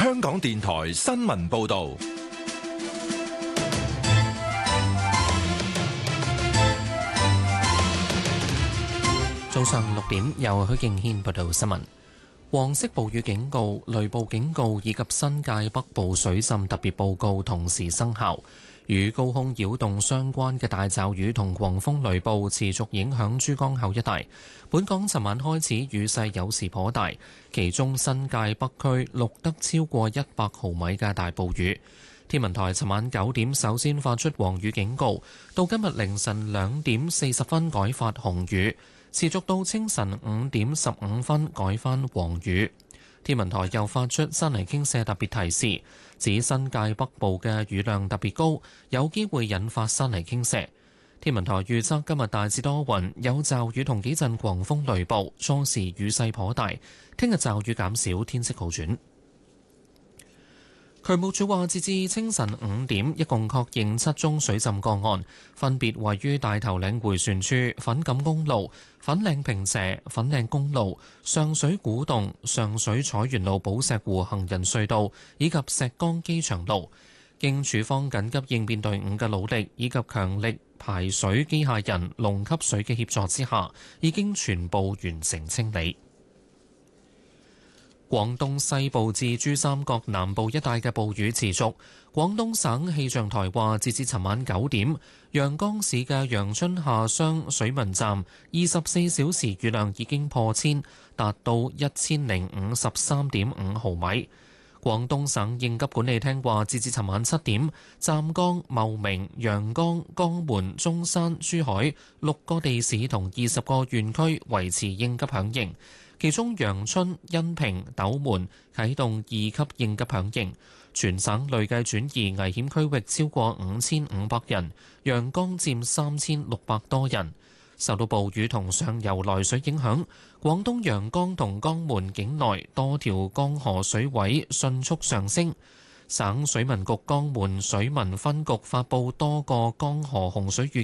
香港電台新聞報道。 早上6點，由許敬軒報道新聞。黃色暴雨警告、雷暴警告以及新界北部水浸特別報告同時生效。與高空擾動相關嘅大驟雨同狂風雷暴持續影響珠江口一帶。本港尋晚開始雨勢有時頗大，其中新界北區錄得超過100毫米嘅大暴雨。天文台尋晚9點首先發出黃雨警告，到今日凌晨2點40分改發紅雨，持續到清晨5點15分改返黃雨。天文台又發出山泥傾瀉特別提示，指新界北部嘅雨量特別高，有機會引發山泥傾瀉。天文台預測今日大致多雲，有驟雨同幾陣狂風雷暴，初時雨勢頗大。聽日驟雨減少，天色好轉。渠務署話，截至清晨5點，一共確認7宗水浸個案，分別位於大頭嶺迴旋處、粉錦公路、粉嶺坪輋、粉嶺公路、上水古洞、上水彩園路寶石湖行人隧道以及石崗機場路。經署方緊急應變隊伍嘅努力以及強力排水機械人龍吸水嘅協助之下，已經全部完成清理。廣東西部至珠三角南部一帶嘅暴雨持續。廣東省氣象台話，截至尋晚9點，陽江市嘅陽春夏商水文站24小時雨量已經破千，達到1053.5毫米。廣東省應急管理廳話，截至尋晚7點，湛江、茂名、陽江、江門、中山、珠海6個地市同20個縣區維持應急響應。其中陽春、恩平、斗門啟動2級應急響應，全省累計轉移危險區域超過5500人，陽江佔3600多人。受到暴雨同上游來水影響，廣東陽江同江門境內多條江河水位迅速上升。省水文局江門水文分局發布多個江河洪水預